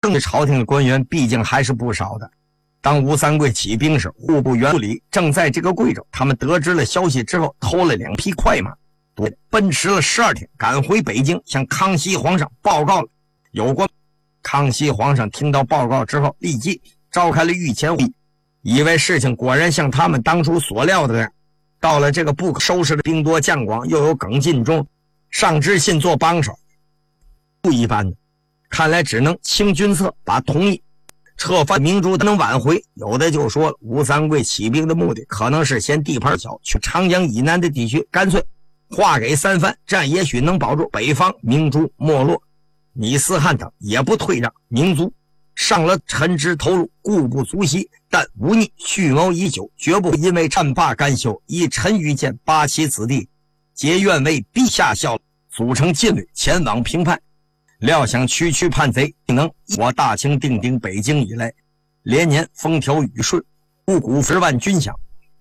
更朝廷的官员毕竟还是不少的。当吴三桂起兵时，户部员里正在这个贵州，他们得知了消息之后，偷了2匹快马，奔驰了12天，赶回北京，向康熙皇上报告了有关。康熙皇上听到报告之后，立即召开了御前会议，以为事情果然像他们当初所料的那样，到了这个不可收拾的兵多将广，又有耿进忠、上知信做帮手，不一般的，看来只能清君侧，把同意撤发明珠能挽回。有的就说了，吴三桂起兵的目的可能是嫌地盘小，去长江以南的地区干脆划给3藩，这样也许能保住北方明珠没落。倪思翰等也不退让，明族上了臣职投入，固不足惜，但无逆蓄谋已久，绝不因为战罢甘休。以臣愚见8旗子弟皆愿为陛下效劳，组成劲旅前往平叛。料想区区叛贼能我大清定鼎北京以来，连年风调雨顺，五谷10万军饷，